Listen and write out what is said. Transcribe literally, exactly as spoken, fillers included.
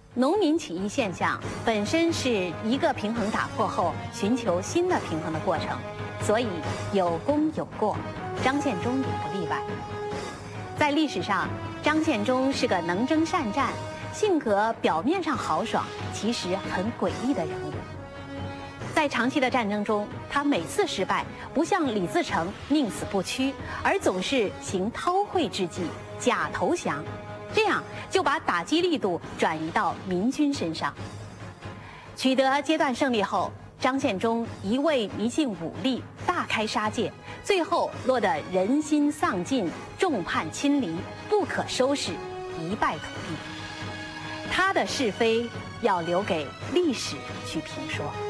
农民起义现象本身是一个平衡打破后寻求新的平衡的过程，所以有功有过，张献忠也不例外。在历史上，张献忠是个能征善战、性格表面上豪爽，其实很诡异的人物。在长期的战争中，他每次失败，不像李自成宁死不屈，而总是行韬晦之计，假投降，这样就把打击力度转移到民军身上。取得阶段胜利后，张献忠一味迷信武力，大开杀戒，最后落得人心丧尽，众叛亲离，不可收拾，一败涂地。他的是非要留给历史去评说。